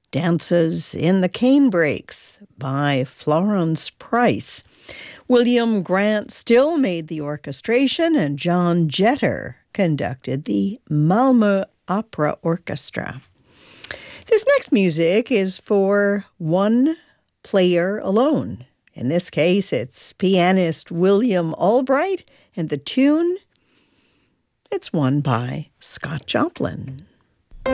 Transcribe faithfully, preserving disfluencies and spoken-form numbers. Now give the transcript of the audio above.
Dances in the Canebrakes by Florence Price. William Grant Still made the orchestration, and John Jetter conducted the Malmö Opera Orchestra. This next music is for one player alone. In this case, it's pianist William Albright, and the tune, it's one by Scott Joplin.